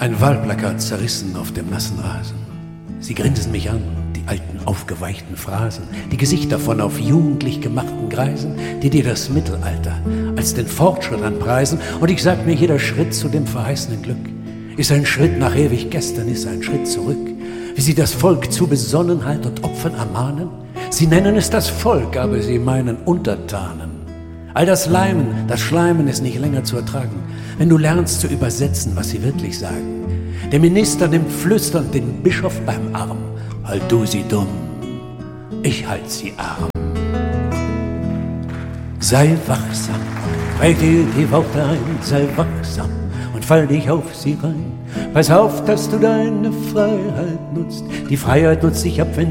Ein Wahlplakat zerrissen auf dem nassen Rasen. Sie grinsen mich an, die alten aufgeweichten Phrasen, die Gesichter von auf jugendlich gemachten Greisen, die dir das Mittelalter als den Fortschritt anpreisen. Und ich sag mir, jeder Schritt zu dem verheißenen Glück ist ein Schritt nach ewig gestern, ist ein Schritt zurück. Wie sie das Volk zu Besonnenheit und Opfern ermahnen. Sie nennen es das Volk, aber sie meinen Untertanen. All das Leimen, das Schleimen ist nicht länger zu ertragen, wenn du lernst zu übersetzen, was sie wirklich sagen. Der Minister nimmt flüsternd den Bischof beim Arm. Halt du sie dumm, ich halt sie arm. Sei wachsam, präg dir die Worte ein, sei wachsam und fall dich auf sie rein. Pass auf, dass du deine Freiheit nutzt. Die Freiheit nutzt dich ab, wenn